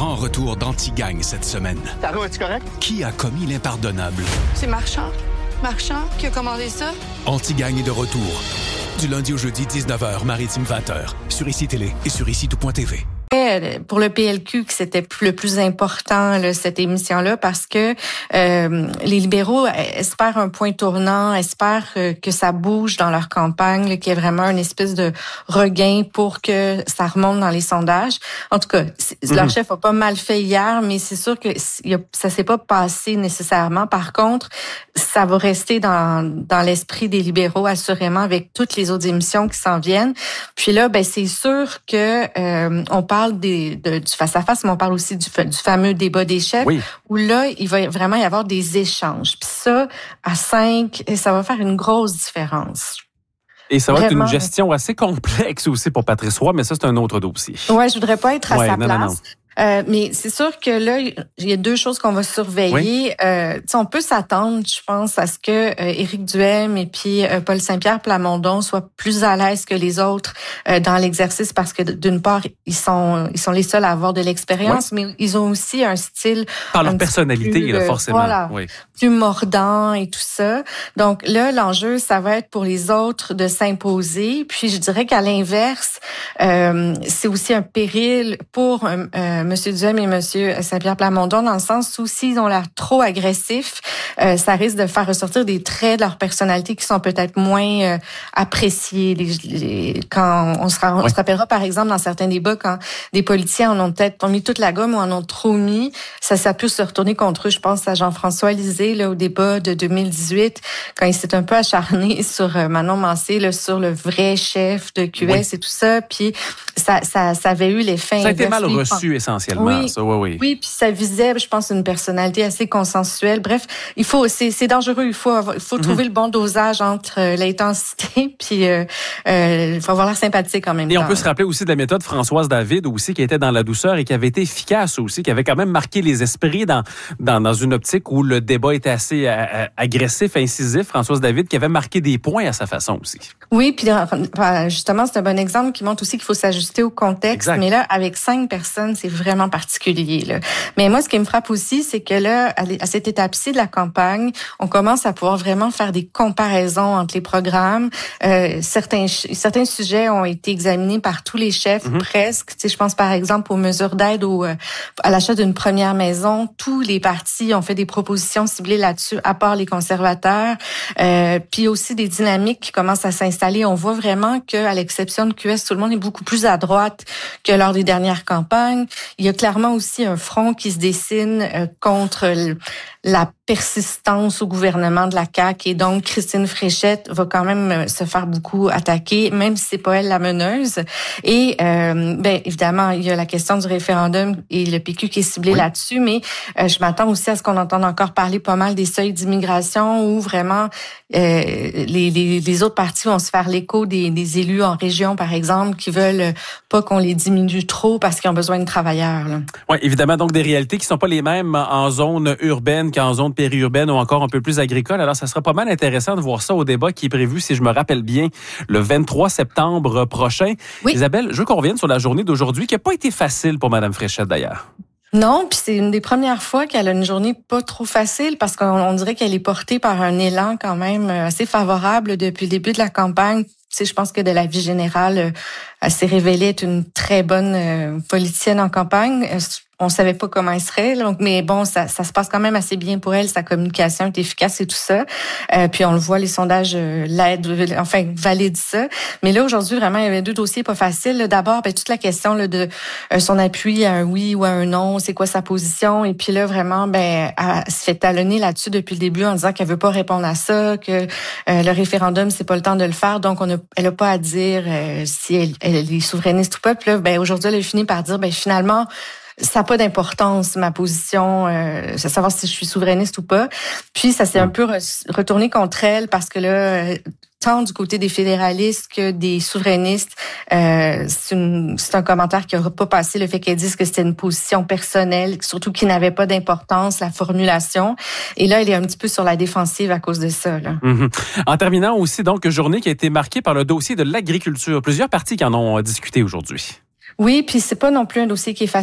grand retour d'Antigagne cette semaine. Taro, es-tu correct? Qui a commis l'impardonnable? C'est Marchand. Marchand qui a commandé ça. Antigagne est de retour. Du lundi au jeudi, 19h, Maritime 20h. Sur ICI Télé et sur ICI-tout.tv. Pour le PLQ, que c'était le plus important, là, cette émission-là, parce que les libéraux espèrent un point tournant, espèrent que ça bouge dans leur campagne, là, qu'il y ait vraiment une espèce de regain pour que ça remonte dans les sondages. En tout cas, leur chef a pas mal fait hier, mais c'est sûr que ça s'est pas passé nécessairement. Par contre, ça va rester dans l'esprit des libéraux, assurément, avec toutes les autres émissions qui s'en viennent. Puis là, ben c'est sûr que on parle du face-à-face, mais on parle aussi du fameux débat des chefs, où là, il va vraiment y avoir des échanges. Puis ça, à 5, ça va faire une grosse différence. Et ça va être une gestion assez complexe aussi pour Patrice Roy, mais ça, c'est un autre dossier. Ouais, je voudrais pas être à sa place. Non. Mais c'est sûr que là, il y a deux choses qu'on va surveiller. On peut s'attendre, je pense, à ce que Éric Duhaime et puis Paul Saint-Pierre Plamondon soient plus à l'aise que les autres dans l'exercice, parce que d'une part, ils sont les seuls à avoir de l'expérience, mais ils ont aussi un style par leur personnalité, plus, là, forcément. Voilà, plus mordant et tout ça. Donc là, l'enjeu, ça va être pour les autres de s'imposer. Puis je dirais qu'à l'inverse, c'est aussi un péril pour Monsieur Duhaime et Monsieur Saint-Pierre Plamondon, dans le sens où s'ils ont l'air trop agressifs, ça risque de faire ressortir des traits de leur personnalité qui sont peut-être moins appréciés. Quand on se rappellera, par exemple, dans certains débats, quand des politiciens en ont peut-être mis toute la gomme ou en ont trop mis, ça a pu se retourner contre eux. Je pense à Jean-François Lisée, là, au débat de 2018, quand il s'est un peu acharné sur Manon Mancé, là, sur le vrai chef de QS et tout ça, puis ça avait eu l'effet inverse. Ça a été mal reçu, essentiellement. Oui, puis ça visait, je pense, une personnalité assez consensuelle. Bref, c'est dangereux. Il faut trouver le bon dosage entre l'intensité puis il faut avoir l'air sympathique en même temps. Et on peut se rappeler aussi de la méthode Françoise David aussi, qui était dans la douceur et qui avait été efficace aussi, qui avait quand même marqué les esprits dans une optique où le débat était assez agressif, incisif. Françoise David qui avait marqué des points à sa façon aussi. Oui, puis justement, c'est un bon exemple qui montre aussi qu'il faut s'ajuster au contexte. Exact. Mais là, avec 5 personnes, c'est vraiment particulier, là. Mais moi, ce qui me frappe aussi, c'est que là, à cette étape-ci de la campagne, on commence à pouvoir vraiment faire des comparaisons entre les programmes. Certains sujets ont été examinés par tous les chefs, presque. Tu sais, je pense par exemple aux mesures d'aide à l'achat d'une première maison. Tous les partis ont fait des propositions ciblées là-dessus, à part les conservateurs. Puis aussi des dynamiques qui commencent à s'installer. On voit vraiment qu'à l'exception de QS, tout le monde est beaucoup plus à droite que lors des dernières campagnes. Il y a clairement aussi un front qui se dessine contre la persistance au gouvernement de la CAQ, et donc Christine Fréchette va quand même se faire beaucoup attaquer, même si c'est pas elle la meneuse. Et évidemment, il y a la question du référendum et le PQ qui est ciblé là-dessus, mais je m'attends aussi à ce qu'on entende encore parler pas mal des seuils d'immigration, où vraiment les autres partis vont se faire l'écho des élus en région, par exemple, qui veulent pas qu'on les diminue trop parce qu'ils ont besoin de travailleurs. Oui, évidemment, donc des réalités qui sont pas les mêmes en zone urbaine qu'en zone périurbaine ou encore un peu plus agricole. Alors, ça sera pas mal intéressant de voir ça au débat qui est prévu, si je me rappelle bien, le 23 septembre prochain. Oui. Isabelle, je veux qu'on revienne sur la journée d'aujourd'hui, qui n'a pas été facile pour Mme Fréchette, d'ailleurs. Non, puis c'est une des premières fois qu'elle a une journée pas trop facile, parce qu'on dirait qu'elle est portée par un élan quand même assez favorable depuis le début de la campagne. Tu sais, je pense que de la vie générale, elle s'est révélée être une très bonne politicienne en campagne. On savait pas comment elle serait, donc, mais bon, ça se passe quand même assez bien pour elle. Sa communication est efficace et tout ça. Puis on le voit, les sondages valident ça. Mais là, aujourd'hui, vraiment, il y avait 2 dossiers pas faciles. D'abord, toute la question de son appui à un oui ou à un non, c'est quoi sa position. Et puis là, vraiment, elle se fait talonner là-dessus depuis le début en disant qu'elle veut pas répondre à ça, que le référendum, c'est pas le temps de le faire. Donc, elle a pas à dire si elle est souverainiste ou pas. Puis là, aujourd'hui, elle a fini par dire, finalement, ça n'a pas d'importance, ma position, savoir si je suis souverainiste ou pas. Puis, ça s'est un peu retourné contre elle, parce que là, tant du côté des fédéralistes que des souverainistes, c'est un commentaire qui n'aura pas passé, le fait qu'elle dise que c'était une position personnelle, surtout qui n'avait pas d'importance, la formulation. Et là, elle est un petit peu sur la défensive à cause de ça, là. En terminant aussi, donc, journée qui a été marquée par le dossier de l'agriculture. Plusieurs partis qui en ont discuté aujourd'hui. Oui, puis c'est pas non plus un dossier qui est facile.